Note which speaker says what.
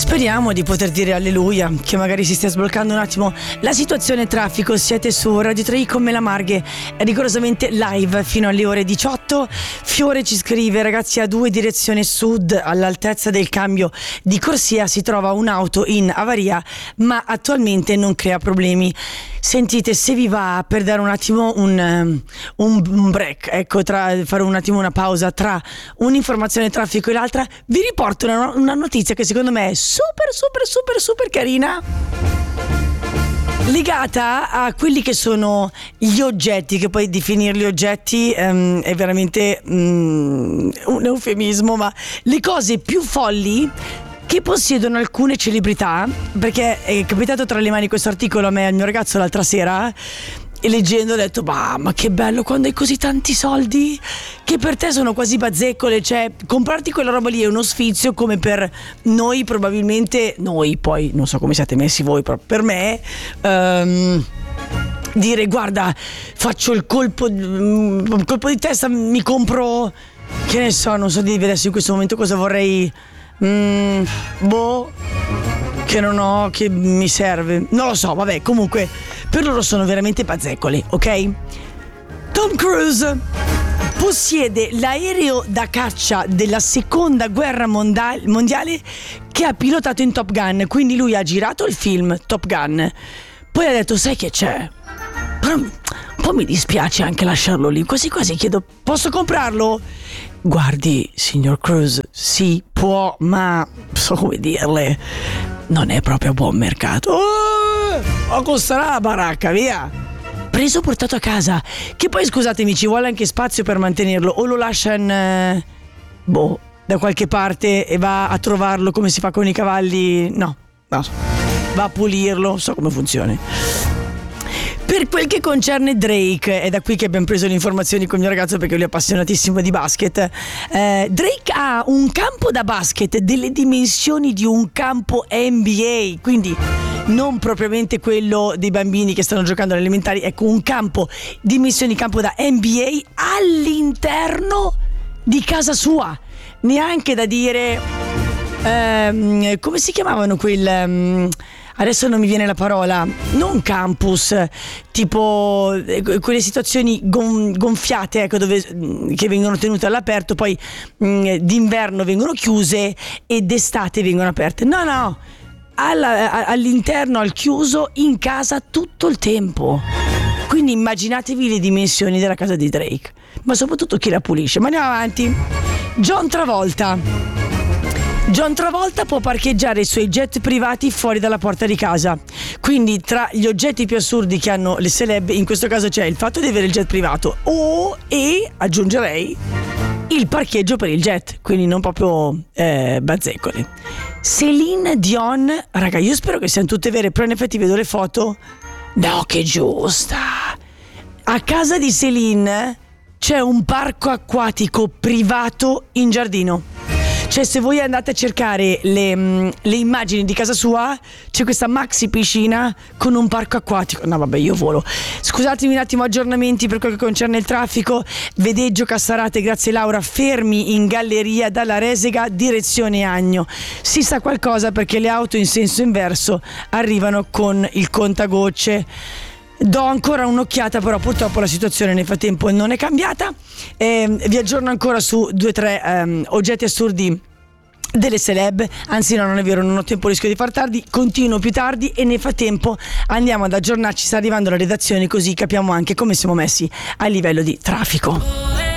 Speaker 1: Speriamo di poter dire alleluia, che magari si stia sbloccando un attimo la situazione traffico. Siete su Radio 3 con Mela Marghe, rigorosamente live fino alle ore 18. Fiore ci scrive: ragazzi, a 2 direzione sud, all'altezza del cambio di corsia, si trova un'auto in avaria, ma attualmente non crea problemi. Sentite, se vi va, per dare un attimo un break, ecco, fare un attimo una pausa tra un'informazione traffico e l'altra, vi riporto una notizia che secondo me è super carina, legata a quelli che sono gli oggetti, che poi definirli oggetti è veramente un eufemismo, ma le cose più folli che possiedono alcune celebrità, perché è capitato tra le mani questo articolo a me e al mio ragazzo l'altra sera, e leggendo ho detto ma che bello quando hai così tanti soldi che per te sono quasi bazzecole, cioè comprarti quella roba lì è uno sfizio, come per noi probabilmente, noi poi non so come siate messi voi, però per me dire guarda faccio il colpo di testa, mi compro, che ne so, non so dire adesso in questo momento cosa vorrei, che non ho, che mi serve, non lo so, vabbè, comunque per loro sono veramente bazzecole, ok? Tom Cruise possiede l'aereo da caccia della seconda guerra mondiale che ha pilotato in Top Gun, quindi lui ha girato il film Top Gun, poi ha detto sai che c'è, però un po' mi dispiace anche lasciarlo lì, quasi chiedo posso comprarlo? Guardi signor Cruise, sì può, ma so come dirle, non è proprio a buon mercato. O costerà la baracca, via. Preso, portato a casa, che poi scusatemi ci vuole anche spazio per mantenerlo, o lo lascia in da qualche parte e va a trovarlo come si fa con i cavalli, no, va a pulirlo, so come funziona. Per quel che concerne Drake, è da qui che abbiamo preso le informazioni con il mio ragazzo perché lui è appassionatissimo di basket. Drake ha un campo da basket delle dimensioni di un campo NBA, quindi non propriamente quello dei bambini che stanno giocando alle elementari, ecco, un campo, dimensioni campo da NBA all'interno di casa sua. Neanche da dire come si chiamavano adesso non mi viene la parola, non campus, tipo quelle situazioni gonfiate, ecco, che vengono tenute all'aperto, poi d'inverno vengono chiuse e d'estate vengono aperte. No, all'interno, al chiuso, in casa tutto il tempo. Quindi immaginatevi le dimensioni della casa di Drake, ma soprattutto chi la pulisce. Ma andiamo avanti. John Travolta può parcheggiare i suoi jet privati fuori dalla porta di casa. Quindi tra gli oggetti più assurdi che hanno le celeb, in questo caso c'è il fatto di avere il jet privato e aggiungerei il parcheggio per il jet, quindi non proprio bazzecole. Celine Dion, raga, io spero che siano tutte vere, però in effetti vedo le foto. No, che giusta. A casa di Celine c'è un parco acquatico privato in giardino. Cioè, se voi andate a cercare le immagini di casa sua, c'è questa maxi piscina con un parco acquatico. No vabbè, io volo. Scusatemi un attimo, aggiornamenti per quel che concerne il traffico. Vedeggio Cassarate, grazie Laura, fermi in galleria dalla Resega direzione Agno. Si sa qualcosa perché le auto in senso inverso arrivano con il contagocce. Do ancora un'occhiata, però purtroppo la situazione nel frattempo non è cambiata. Vi aggiorno ancora su 2 o 3 oggetti assurdi delle celeb. Anzi no, non è vero, non ho tempo, rischio di far tardi, continuo più tardi e nel frattempo andiamo ad aggiornarci, sta arrivando la redazione, così capiamo anche come siamo messi a livello di traffico.